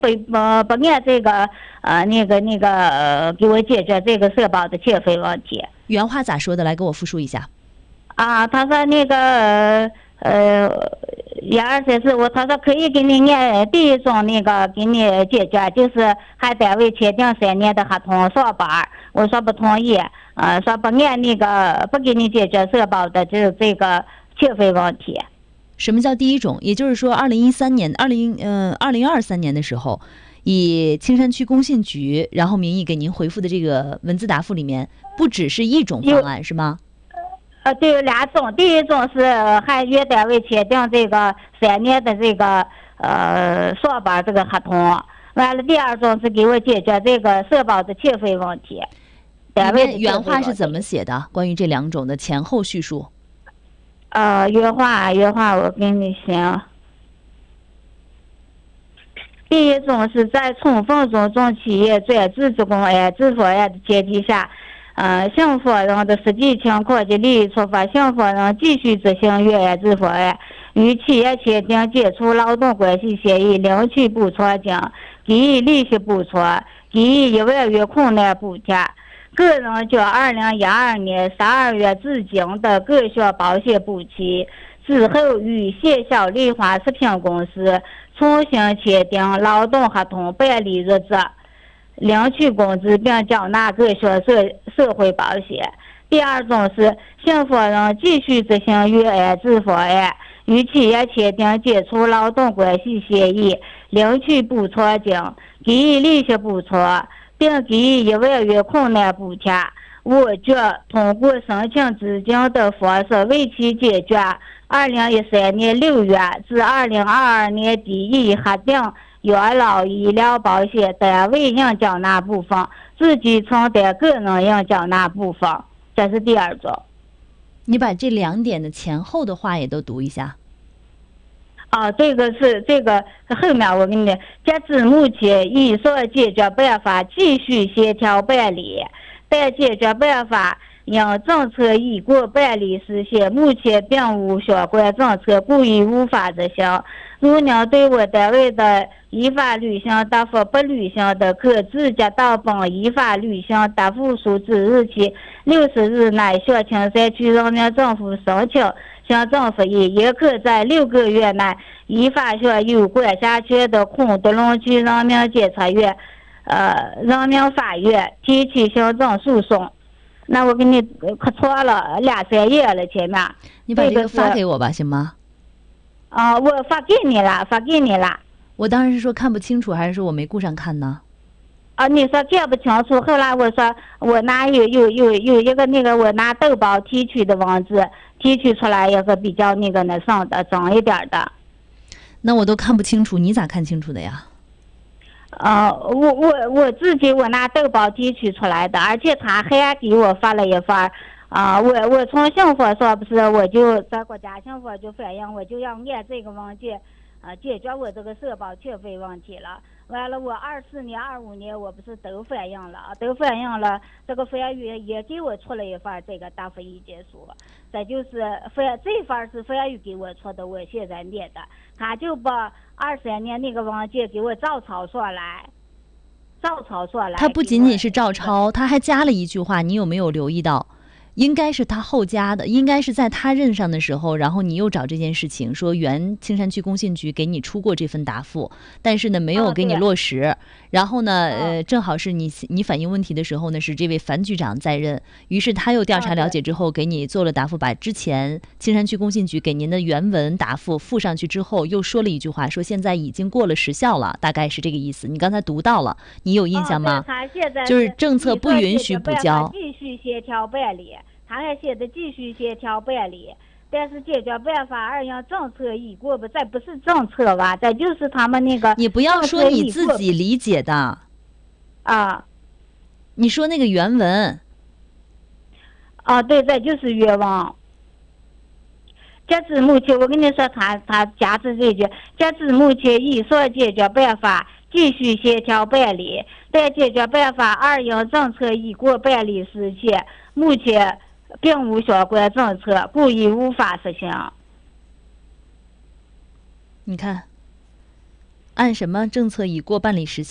不按这个给我解决这个社保的欠费问题。 原话咋说的？来给我复述一下。 啊，他说1、2、3、4、5，他说可以给你按第一种给你解决，就是还单位签订3年的合同上班。我说不同意，说不按不给你解决社保的就是这个欠费问题。 什么叫第一种？也就是说2023年的时候，以青山区工信局然后名义给您回复的这个文字答复里面，不只是一种方案是吗？ 对，有2种。第一种是还与单位签订这个3年的上班这个合同，完了第2种是给我解决这个社保的欠费问题。 里面原话是怎么写的？关于这2种的前后叙述。 原话我给你写。第一种是在充分尊重企业专职职工安置方案的前提下，信托人的实际情况及利益出发，信托人继续执行原安置方案，与企业签订解除劳动关系协议，领取补偿金，给予利息补偿，给予1万元困难补贴。个人将2012年12月至今的各项保险补齐之后，与县小丽华食品公司重新签订劳动合同，办理入职，领取工资并缴纳各项社会保险。第2种是信托人继续执行原安置方案，与企业签订解除劳动关系协议，领取补偿金，给予利息补偿，并给予1万元困难补贴。我将通过申请资金的方式，为其解决2013年6月至2022年底以核定养老医疗保险单位应缴纳部分，自己承担个人应缴纳部分。这是第2种。 你把这2点的前后的话也都读一下。 这个后面我跟你，截至目前，以上解决办法继续协调办理，但解决办法因政策已过办理时限，目前并无相关政策，故已无法执行。如您对我单位的依法履行答复不履行的，可直接到本依法履行答复书之日期60日内向青山区人民政府申请行政复议，也可在6个月内依法向有管辖权的空独龙区人民检察院、人民法院提起行政诉讼。那我给你可错了2-3页了，前面。 你把这个发给我吧，行吗？ 我发给你了。 我当时是说看不清楚，还是说我没顾上看呢？ 你说看不清楚，后来我说我拿有一个我拿豆包提取的文字提取出来一个比较上的整一点的。 那我都看不清楚，你咋看清楚的呀？ 我自己拿豆包提取出来的，而且他还给我发了一份我从信托上不是我就在国家信托就反映，我就要按这个文件解决我这个社保欠费问题了。完了，我24年、25年我不是都反映了，这个法院也给我出了一份这个答复意见书，这就是这份是法院给我出的，我现在念的，他就把23年那个文件给我照抄上来。 他不仅仅是照抄，他还加了一句话，你有没有留意到？应该是他后加的，应该是在他任上的时候，然后你又找这件事情说原青山区工信局给你出过这份答复，但是呢没有给你落实，然后呢正好是你反映问题的时候呢是这位樊局长在任，于是他又调查了解之后给你做了答复，把之前青山区工信局给您的原文答复附上去之后，又说了一句话，说现在已经过了时效了，大概是这个意思。你刚才读到了，你有印象吗？就是政策不允许补交， 继续协调办理。他还写的继续协调办理，但是解决办法2样政策已过不，这不是政策吧？这就是他们你不要说你自己理解的你说那个原文对，这就是原文。截至目前，我跟你说，他加持这句，截至目前以上解决办法继续协调办理，但解决办法2样政策已过办理时限，目前并无相关政策，故已无法实行。 你看按什么政策已过办理时